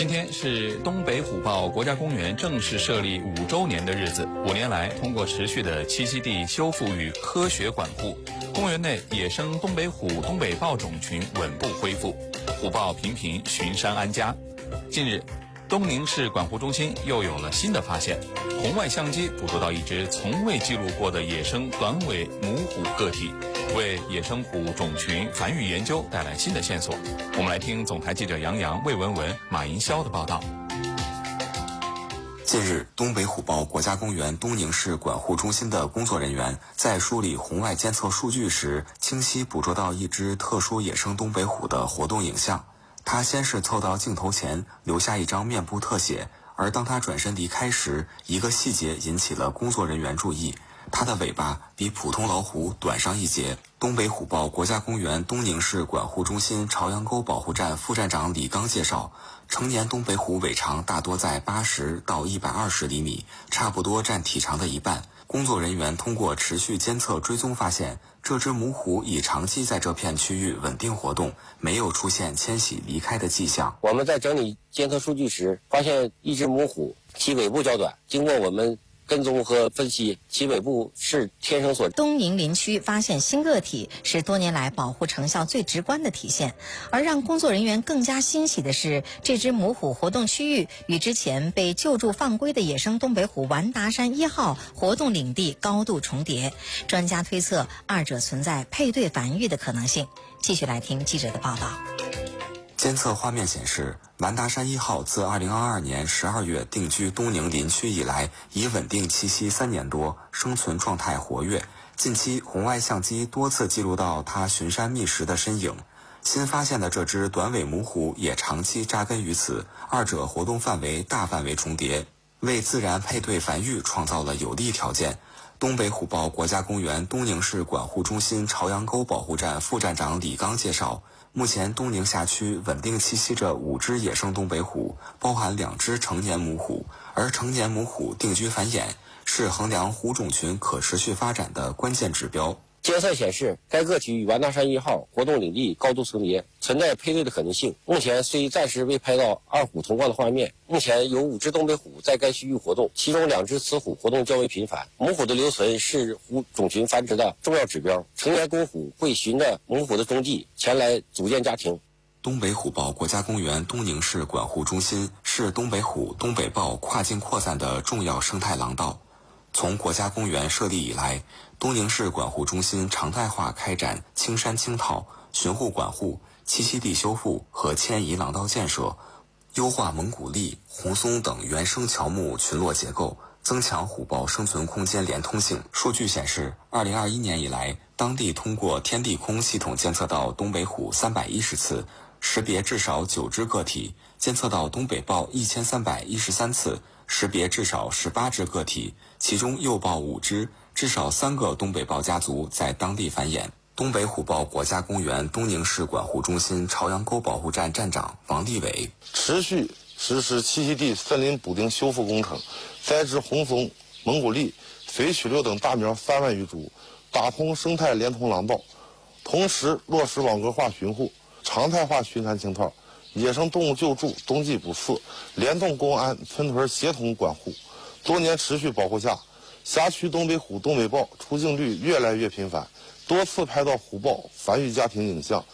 今天是东北虎豹国家公园正式设立5周年的日子。5年来，通过持续的栖息地修复与科学管护，公园内野生东北虎、东北豹种群稳步恢复，虎豹频频巡山安家。近日，东宁市管护中心又有了新的发现，红外相机捕捉到一只从未记录过的野生短尾母虎个体，为野生虎种群繁育研究带来新的线索。我们来听总台记者杨洋、魏文文、马银霄的报道。 近日，东北虎豹国家公园东宁市管护中心的工作人员在梳理红外监测数据时，清晰捕捉到一只特殊野生东北虎的活动影像。它先是凑到镜头前，留下一张面部特写，而当它转身离开时，一个细节引起了工作人员注意。它的尾巴比普通老虎短上一截。东北虎豹国家公园东宁市管护中心朝阳沟保护站副站长李刚介绍，成年东北虎尾长大多在80到120厘米，差不多占体长的一半。工作人员通过持续监测追踪发现，这只母虎已长期在这片区域稳定活动，没有出现迁徙离开的迹象。 我们在整理监测数据时，发现一只母虎，其尾部较短，经过我们跟踪和分析，其尾部是天生所。 东宁林区发现新个体是多年来保护成效最直观的体现，而让工作人员更加欣喜的是，这只母虎活动区域与之前被救助放归的野生东北虎完达山1号活动领地高度重叠，专家推测二者存在配对繁育的可能性。继续来听记者的报道。 监测画面显示，完达山1号自2022年12月定居东宁林区以来，已稳定栖息3年多，生存状态活跃。近期红外相机多次记录到它巡山觅食的身影。新发现的这只短尾母虎也长期扎根于此，二者活动范围大范围重叠，为自然配对繁育创造了有利条件。东北虎豹国家公园东宁市管护中心朝阳沟保护站副站长李刚介绍，目前东宁辖区稳定栖息着5只野生东北虎，包含2只成年母虎，而成年母虎定居繁衍是衡量虎种群可持续发展的关键指标。 监测显示，该个体与完达山1号活动领地高度重叠，存在配对的可能性。目前虽暂时未拍到二虎同框的画面，目前有5只东北虎在该区域活动，其中2只雌虎活动较为频繁。母虎的留存是虎种群繁殖的重要指标，成年公虎会循着母虎的踪迹前来组建家庭。 东北虎豹国家公园东宁市管护中心是东北虎、东北豹跨境扩散的重要生态廊道。从国家公园设立以来，东宁市管护中心常态化开展青山清套、巡护管护、栖息地修复和迁移廊道建设，优化蒙古栎、红松等原生乔木群落结构，增强虎豹生存空间连通性。数据显示，2021年以来，当地通过天地空系统监测到东北虎310次，识别至少9只个体，监测到东北豹1313次，识别至少18只个体，其中幼豹5只，至少3个东北豹家族在当地繁衍。东北虎豹国家公园东宁市管护中心朝阳沟保护站站长王立伟， 持续实施栖息地森林补丁修复工程，栽植红松、蒙古栎、绯曲柳等大苗3万余株，打通生态连通廊道，同时落实网格化巡护、常态化巡山清套、野生动物救助、冬季捕刺，联动公安、村屯协同管护。多年持续保护下，辖区东北虎、东北豹出境率越来越频繁，多次拍到虎豹繁育家庭影像。